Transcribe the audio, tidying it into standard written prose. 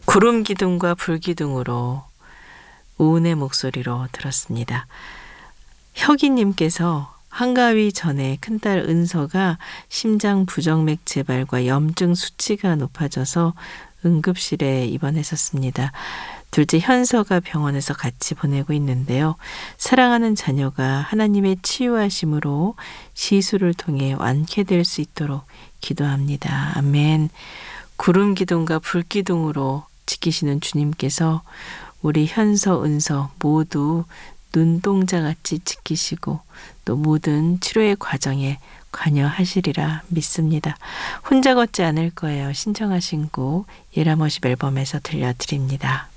구름 기둥과 불 기둥으로 우은의 목소리로 들었습니다. 혁이님께서 한가위 전에 큰딸 은서가 심장 부정맥 재발과 염증 수치가 높아져서 응급실에 입원했었습니다. 둘째 현서가 병원에서 같이 보내고 있는데요. 사랑하는 자녀가 하나님의 치유하심으로 시술을 통해 완쾌될 수 있도록 기도합니다. 아멘. 구름 기둥과 불 기둥으로 지키시는 주님께서 우리 현서, 은서 모두 눈동자같이 지키시고 또 모든 치료의 과정에 관여하시리라 믿습니다. 혼자 걷지 않을 거예요. 신청하신 곡 예라머십 앨범에서 들려드립니다.